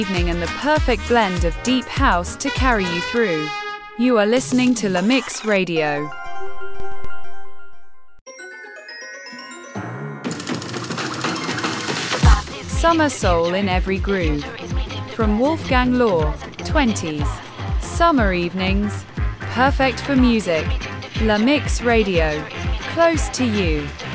evening and the perfect blend of deep house to carry you through. You are listening to La Mix Radio. Summer soul in every groove. From Wolfgang Law, 20s. Summer evenings. Perfect for music. La Mix Radio. Close to you.